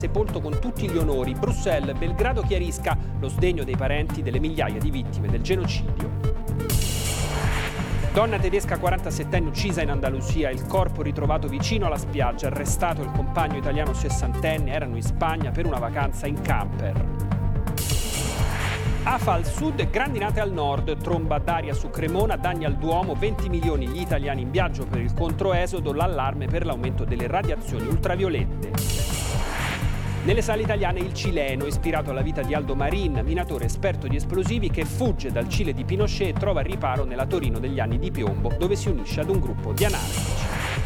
Sepolto con tutti gli onori. Bruxelles, Belgrado chiarisca lo sdegno dei parenti delle migliaia di vittime del genocidio. Donna tedesca 47enne uccisa in Andalusia, il corpo ritrovato vicino alla spiaggia, arrestato il compagno italiano 60enne, erano in Spagna per una vacanza in camper. Afa al sud, grandinate al nord, tromba d'aria su Cremona, danni al Duomo, 20 milioni gli italiani in viaggio per il controesodo, l'allarme per l'aumento delle radiazioni ultraviolette. Nelle sale italiane il cileno, ispirato alla vita di Aldo Marin, minatore esperto di esplosivi che fugge dal Cile di Pinochet e trova riparo nella Torino degli anni di piombo, dove si unisce ad un gruppo di anarchici.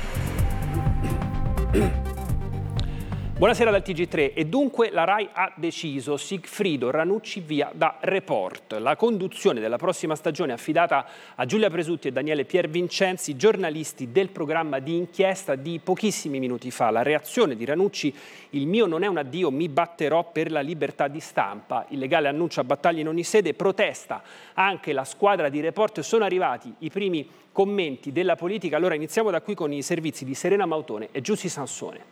Buonasera dal TG3. E dunque la RAI ha deciso, Sigfrido Ranucci via da Report. La conduzione della prossima stagione è affidata a Giulia Presutti e Daniele Piervincenzi, giornalisti del programma di inchiesta di pochissimi minuti fa. La reazione di Ranucci: il mio non è un addio, mi batterò per la libertà di stampa. Il legale annuncia battaglie in ogni sede, protesta anche la squadra di Report. Sono arrivati i primi commenti della politica. Allora iniziamo da qui con i servizi di Serena Mautone e Giussi Sansone.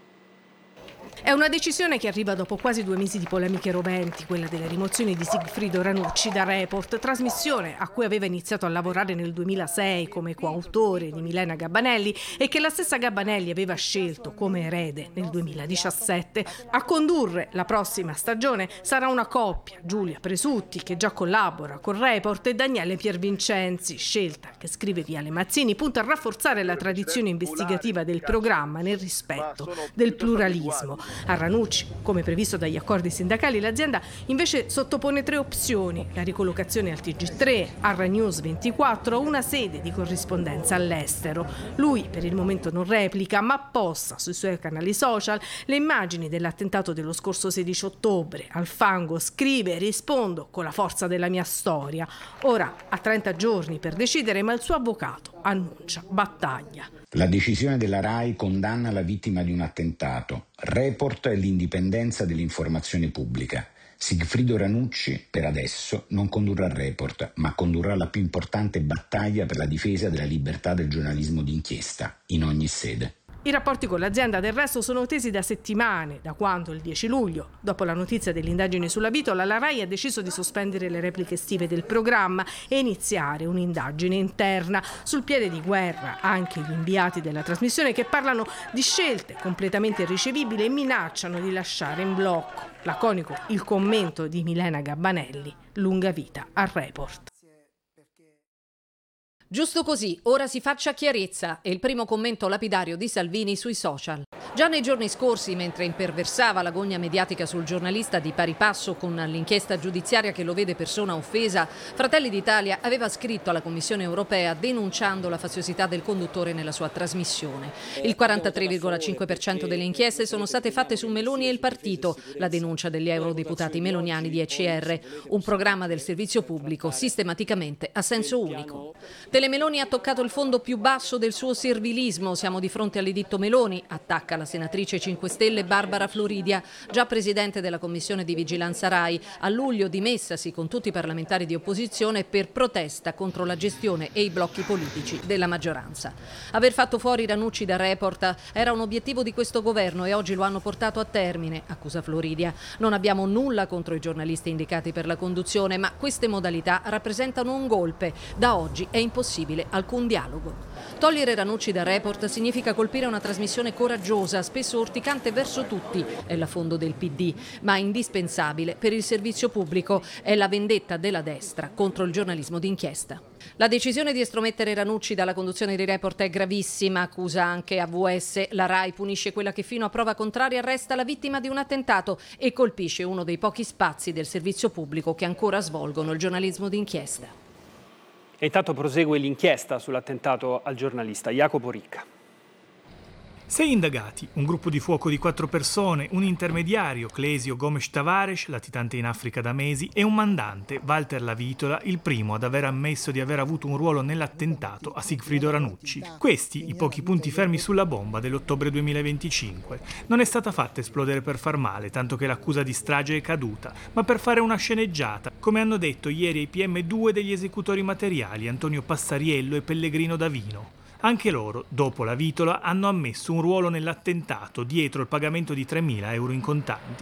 È una decisione che arriva dopo quasi 2 mesi di polemiche roventi, quella della rimozione di Sigfrido Ranucci da Report, trasmissione a cui aveva iniziato a lavorare nel 2006 come coautore di Milena Gabbanelli e che la stessa Gabbanelli aveva scelto come erede nel 2017. A condurre la prossima stagione sarà una coppia, Giulia Presutti, che già collabora con Report, e Daniele Piervincenzi, scelta che, scrive Viale Mazzini, punta a rafforzare la tradizione investigativa del programma nel rispetto del pluralismo. A Ranucci, come previsto dagli accordi sindacali, l'azienda invece sottopone 3 opzioni: la ricollocazione al TG3, a Rai News 24 o una sede di corrispondenza all'estero. Lui per il momento non replica, ma posta sui suoi canali social le immagini dell'attentato dello scorso 16 ottobre. Al fango scrive: rispondo con la forza della mia storia. Ora ha 30 giorni per decidere, ma il suo avvocato annuncia battaglia. La decisione della RAI condanna la vittima di un attentato. Report è l'indipendenza dell'informazione pubblica. Sigfrido Ranucci, per adesso, non condurrà Report, ma condurrà la più importante battaglia per la difesa della libertà del giornalismo d'inchiesta, in ogni sede. I rapporti con l'azienda del resto sono tesi da settimane, da quando il 10 luglio, dopo la notizia dell'indagine sulla Vitola, la RAI ha deciso di sospendere le repliche estive del programma e iniziare un'indagine interna. Sul piede di guerra anche gli inviati della trasmissione, che parlano di scelte completamente irricevibili e minacciano di lasciare in blocco. Laconico il commento di Milena Gabbanelli: lunga vita a Report. Giusto così, ora si faccia chiarezza, è il primo commento lapidario di Salvini sui social. Già nei giorni scorsi, mentre imperversava l'agonia mediatica sul giornalista di pari passo con l'inchiesta giudiziaria che lo vede persona offesa, Fratelli d'Italia aveva scritto alla Commissione europea denunciando la faziosità del conduttore nella sua trasmissione. Il 43,5% delle inchieste sono state fatte su Meloni e il partito, la denuncia degli eurodeputati meloniani di ECR, un programma del servizio pubblico sistematicamente a senso unico. Meloni ha toccato il fondo più basso del suo servilismo. Siamo di fronte all'editto Meloni, attacca la senatrice 5 Stelle Barbara Floridia, già presidente della Commissione di Vigilanza RAI, a luglio dimessasi con tutti i parlamentari di opposizione per protesta contro la gestione e i blocchi politici della maggioranza. Aver fatto fuori Ranucci da Report era un obiettivo di questo governo e oggi lo hanno portato a termine, accusa Floridia. Non abbiamo nulla contro i giornalisti indicati per la conduzione, ma queste modalità rappresentano un golpe. Da oggi è impossibile alcun dialogo. Togliere Ranucci da Report significa colpire una trasmissione coraggiosa, spesso urticante verso tutti, è l'affondo del PD, ma indispensabile per il servizio pubblico. È la vendetta della destra contro il giornalismo d'inchiesta. La decisione di estromettere Ranucci dalla conduzione di Report è gravissima, accusa anche AVS. La RAI punisce quella che fino a prova contraria arresta la vittima di un attentato e colpisce uno dei pochi spazi del servizio pubblico che ancora svolgono il giornalismo d'inchiesta. E intanto prosegue l'inchiesta sull'attentato al giornalista Jacopo Ricca. 6 indagati, un gruppo di fuoco di 4 persone, un intermediario, Clesio Gomes Tavares, latitante in Africa da mesi, e un mandante, Walter Lavitola, il primo ad aver ammesso di aver avuto un ruolo nell'attentato a Sigfrido Ranucci. Questi i pochi punti fermi sulla bomba dell'ottobre 2025. Non è stata fatta esplodere per far male, tanto che l'accusa di strage è caduta, ma per fare una sceneggiata, come hanno detto ieri ai PM2 degli esecutori materiali, Antonio Passariello e Pellegrino Davino. Anche loro, dopo la vitola, hanno ammesso un ruolo nell'attentato dietro il pagamento di 3.000 euro in contanti.